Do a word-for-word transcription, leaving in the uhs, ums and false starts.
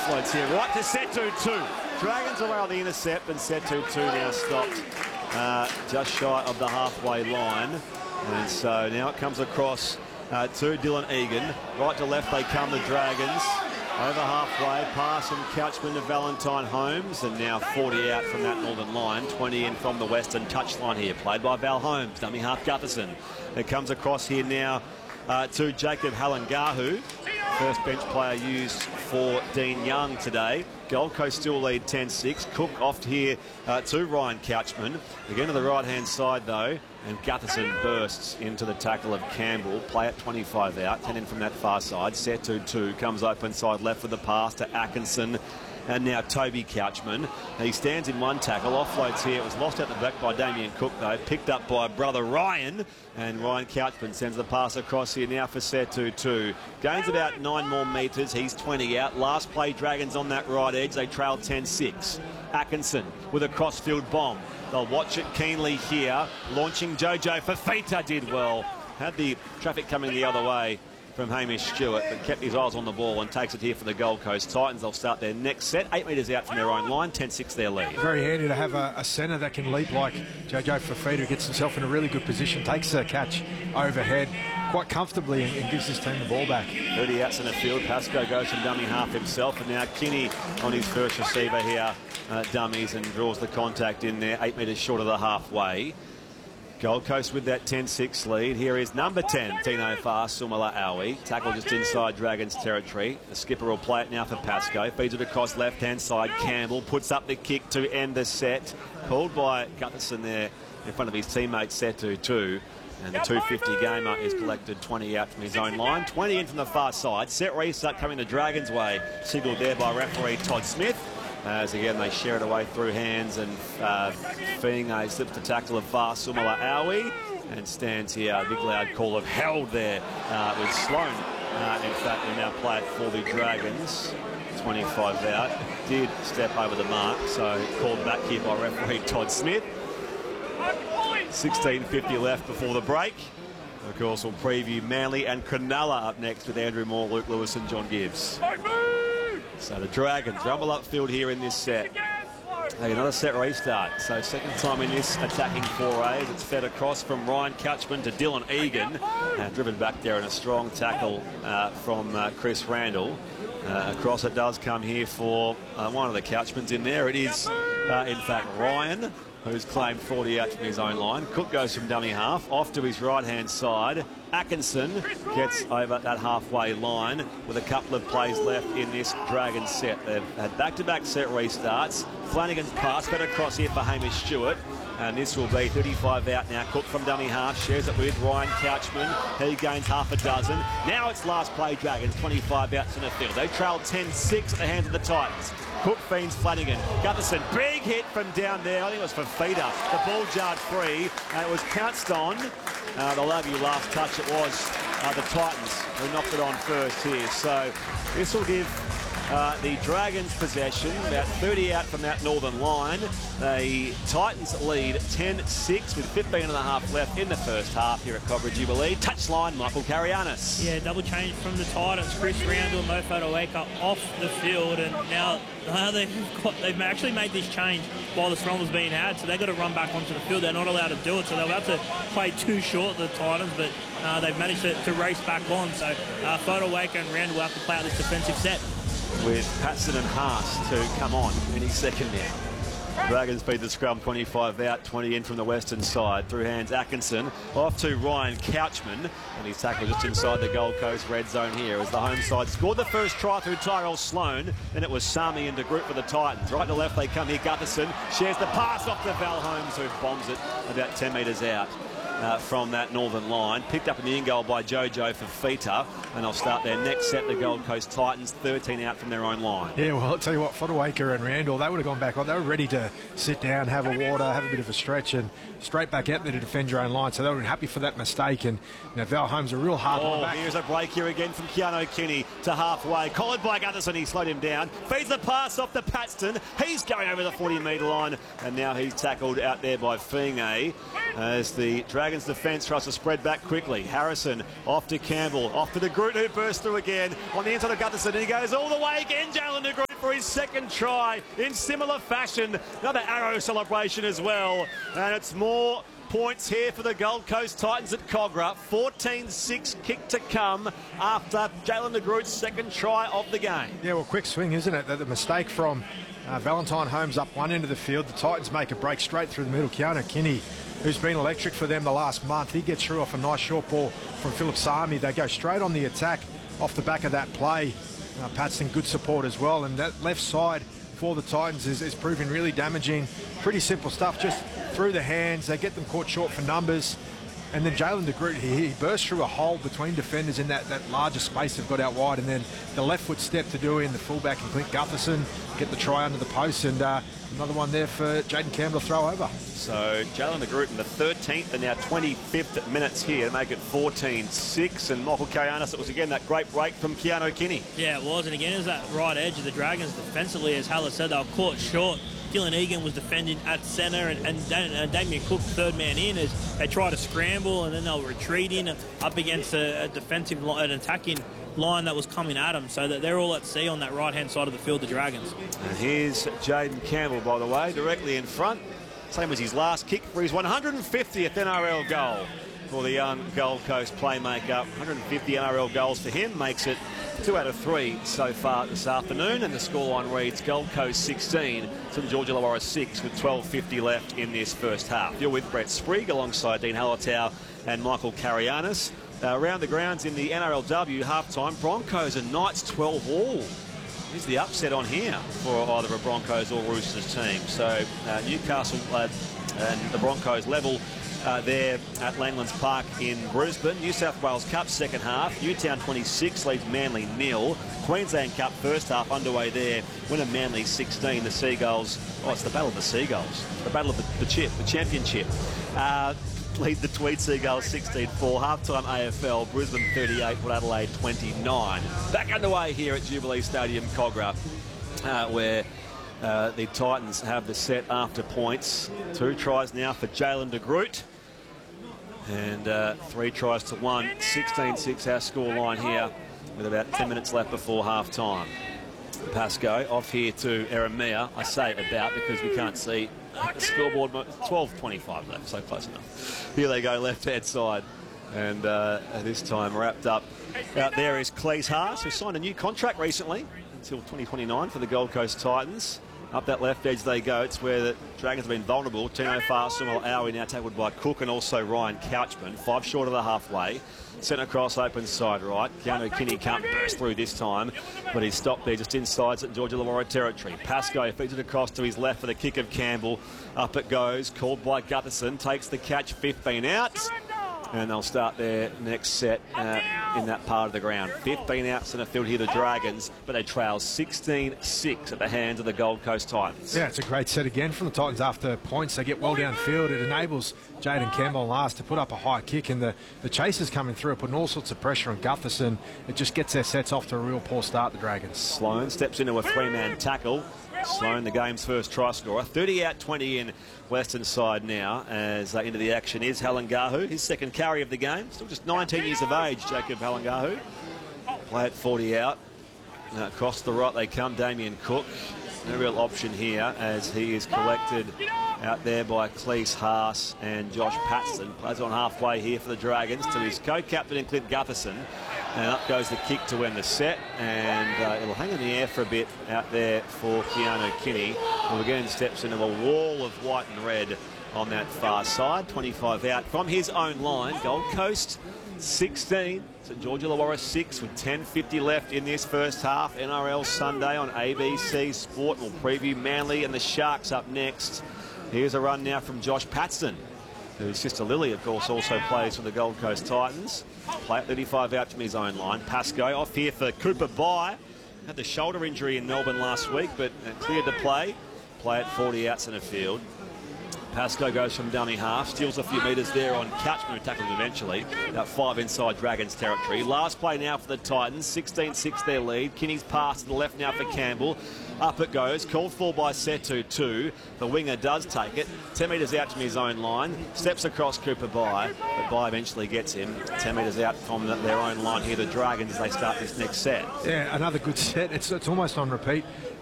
offloads here, right to Setu two. Dragons away on the intercept, and Setu two now stopped uh, just shy of the halfway line. And so now it comes across uh, to Dylan Egan. Right to left they come, the Dragons. Over halfway, pass from Couchman to Valentine Holmes, and now forty out from that northern line, twenty in from the western touchline here, played by Val Holmes, dummy half Gutherson. It comes across here now uh, to Jacob Halangahu, first bench player used for Dean Young today. Gold Coast still lead ten six. Cook off here uh, to Ryan Couchman. Again to the right-hand side, though, and Gutherson bursts into the tackle of Campbell. Play at twenty-five out, ten in from that far side. Setu two comes open side left with the pass to Atkinson. And now Toby Couchman. He stands in one tackle, offloads here. It was lost out the back by Damien Cook, though. Picked up by brother Ryan. And Ryan Couchman sends the pass across here now for Setu two. Gains about nine more metres. He's twenty out. Last play, Dragons on that right edge. They trail ten six. Atkinson with a crossfield bomb. They'll watch it keenly here. Launching Jojo Fafita did well. Had the traffic coming the other way from Hamish Stewart, but kept his eyes on the ball and takes it here for the Gold Coast Titans. They'll start their next set, eight metres out from their own line, ten six their lead. Very handy to have a, a centre that can leap like Jojo Fafita, who gets himself in a really good position, takes a catch overhead quite comfortably and, and gives his team the ball back. thirty out centre field. Pascoe goes from dummy half himself, and now Kinney on his first receiver here, uh, dummies, and draws the contact in there, eight metres short of the halfway. Gold Coast with that ten six lead. Here is number ten, Tino Fa'asumala Aui. Tackle just inside Dragons territory. The skipper will play it now for Pascoe. Feeds it across left-hand side. Campbell puts up the kick to end the set. Called by Gutherson there in front of his teammate Setu two. And the two fifty gamer is collected twenty out from his own line. twenty in from the far side. Set restart coming the Dragons' way. Signalled there by referee Todd Smith. As again they share it away through hands, and uh, Fiinga slips the tackle of Fa'asumala Aui and stands here. A big loud call of held there uh, with Sloan. Uh, in fact, we now play it for the Dragons. twenty-five out. Did step over the mark, so called back here by referee Todd Smith. sixteen fifty left before the break. Of course, we'll preview Manly and Cronulla up next with Andrew Moore, Luke Lewis and John Gibbs. So the Dragons rumble upfield here in this set. Hey, another set restart. So second time in this attacking foray. It's fed across from Ryan Couchman to Dylan Egan. And driven back there in a strong tackle uh, from uh, Chris Randall. Uh, across it does come here for uh, one of the Couchmans in there. It is, uh, in fact, Ryan, who's claimed forty out from his own line. Cook goes from dummy half, off to his right-hand side. Atkinson gets over that halfway line with a couple of plays left in this Dragons set. They've had back-to-back set restarts. Flanagan's pass fed across here for Hamish Stewart. And this will be thirty-five out now. Cook from dummy half, shares it with Ryan Couchman. He gains half a dozen. Now it's last play Dragons, twenty-five out centre field. They trail ten six at the hands of the Titans. Cook feeds Flanagan. Gutherson, big hit from down there. I think it was for Fafita. The ball jarred free, and it was pounced on. Uh, they'll have you last touch. It was uh, the Titans who knocked it on first here. So this will give Uh, the Dragons possession, about thirty out from that northern line. The Titans lead ten six with fifteen and a half left in the first half here at Cobra Jubilee. Touchline, Michael Carianis. Yeah, double change from the Titans. Chris Randall and Mo Fotuaika off the field, and now uh, they've, got, they've actually made this change while the scrum was being had, so they've got to run back onto the field. They're not allowed to do it, so they'll have to play too short, the Titans, but uh, they've managed to, to race back on. So uh, Fotuaika and Randall will have to play out this defensive set. With Patson and Haas to come on any second now. Dragons feed the scrum, twenty-five out, twenty in from the western side. Through hands, Atkinson. Off to Ryan Couchman. And he's tackled just inside the Gold Coast red zone here as the home side scored the first try through Tyrell Sloan. Then it was Sami into group for the Titans. Right to left they come here. Gutherson shares the pass off to Val Holmes, who bombs it about ten metres out. Uh, from that northern line. Picked up in the in goal by Jojo Fafita, and they'll start their next set, the Gold Coast Titans, thirteen out from their own line. Yeah, well, I'll tell you what, Fotuaika and Randall, they would have gone back on. They were ready to sit down, have a water, have a bit of a stretch, and straight back out there to defend your own line. So they were happy for that mistake, and you know, Val Holmes a real hard oh, one back. Here's a break here again from Keanu Kinney to halfway. Collared by Gutherson, he slowed him down. Feeds the pass off to Paxton. He's going over the forty metre line, and now he's tackled out there by Fiinga as the Dragons defence tries to spread back quickly. Harrison off to Campbell, off to De Groot, who bursts through again on the inside of Gutherson, and he goes all the way again. Jalen De Groot his second try in similar fashion. Another arrow celebration as well. And it's more points here for the Gold Coast Titans at Cogra. fourteen six kick to come after Jalen de Groot's second try of the game. Yeah, well, quick swing, isn't it? That the mistake from uh, Valentine Holmes up one end of the field. The Titans make a break straight through the middle. Keanu Kinney, who's been electric for them the last month, he gets through off a nice short ball from Philip Sami. They go straight on the attack off the back of that play. Uh, Patson, good support as well. And that left side for the Titans is, is proving really damaging. Pretty simple stuff, just through the hands. They get them caught short for numbers. And then Jalen de Groot, he, he bursts through a hole between defenders in that, that larger space they've got out wide. And then the left foot step to do in the fullback and Clint Gutherson get the try under the post. And uh, another one there for Jaden Campbell to throw over. So Jalen de Groot in the thirteenth and now twenty-fifth minutes here to make it fourteen six. And Michael Karayanis, it was again that great break from Keanu Kinney. Yeah, it was. And again, it was that right edge of the Dragons defensively. As Haller said, they were caught short. Dylan Egan was defending at centre, and, and, and Damien Cook, third man in, as they tried to scramble, and then they were retreating up against a, a defensive, an attacking line that was coming at them. So that they're all at sea on that right-hand side of the field, the Dragons. And here's Jaden Campbell, by the way, directly in front. Same as his last kick for his one hundred fiftieth N R L goal for the young Gold Coast playmaker. one hundred fifty N R L goals for him, makes it two out of three so far this afternoon, and the scoreline reads Gold Coast sixteen, St George Illawarra six with twelve fifty left in this first half. You're with Brett Sprigg alongside Dean Hallertau and Michael Karayanis. Uh, around the grounds in the N R L W halftime, Broncos and Knights twelve all. Here's the upset on here for either a Broncos or Roosters team. So uh, Newcastle uh, and the Broncos level Uh, there at Langlands Park in Brisbane. New South Wales Cup second half. Newtown twenty-six leads Manly nil. Queensland Cup first half underway there. Winner Manly sixteen. The Seagulls. Oh, it's the Battle of the Seagulls. The Battle of the, the Chip, the Championship. Uh, lead the Tweed Seagulls sixteen four. Halftime A F L. Brisbane thirty-eight. Port Adelaide twenty-nine. Back underway here at Jubilee Stadium, Cogra, uh, where uh, the Titans have the set after points. Two tries now for Jalen de Groot. And uh, three tries to one. sixteen six our score line here with about ten minutes left before half time. Pascoe off here to Eremia. I say about because we can't see the scoreboard. twelve twenty-five left, so close enough. Here they go, left-hand side. And uh, this time wrapped up. Out there is Cleese Haas, who signed a new contract recently until twenty twenty-nine for the Gold Coast Titans. Up that left edge they go. It's where the Dragons have been vulnerable. Tino Farsumal Aoi now tackled by Cook and also Ryan Couchman. Five short of the halfway. Centre cross open side right. Keanu Kinney can't burst through this time, but he's stopped there just inside St George Illawarra territory. Pascoe feeds it across to his left for the kick of Campbell. Up it goes, called by Gutherson. Takes the catch, fifteen out. And they'll start their next set uh, in that part of the ground. fifteen out centre field here, the Dragons, but they trail sixteen six at the hands of the Gold Coast Titans. Yeah, it's a great set again from the Titans after points. They get well downfield. It enables Jaden Campbell last to put up a high kick, and the, the chasers coming through, putting all sorts of pressure on Gutherson. It just gets their sets off to a real poor start, the Dragons. Sloan steps into a three-man tackle. Sloan, the game's first try scorer. thirty out, twenty in Western side now. As uh, into the action is Halangahu, his second carry of the game. Still just nineteen years of age, Jacob Halangahu. Play at forty out. Now across the right they come, Damien Cook. No real option here as he is collected out there by Cleese Haas and Josh Patson. Plays on halfway here for the Dragons to his co-captain in Clint Gutherson. And up goes the kick to end the set, and uh, it'll hang in the air for a bit out there for Keanu Kinney, who again steps into a wall of white and red on that far side. twenty-five out from his own line. Gold Coast sixteen, St George Illawarra six with ten fifty left in this first half. N R L Sunday on A B C Sport. We'll preview Manly and the Sharks up next. Here's a run now from Josh Patson, whose sister Lily, of course, also plays for the Gold Coast Titans. Play at thirty-five out from his own line. Pascoe off here for Cooper Bye. Had the shoulder injury in Melbourne last week, but cleared to play. Play at forty out centre field. Pascoe goes from dummy half, steals a few metres there on Couchman, who tackled him eventually. About five inside Dragons territory. Last play now for the Titans, sixteen six their lead. Kinney's pass to the left now for Campbell. Up it goes, called for by Setu two. The winger does take it, ten metres out from his own line, steps across Cooper Bye, but Bye eventually gets him. ten metres out from the, their own line here, the Dragons, as they start this next set. Yeah, another good set. It's, it's almost on repeat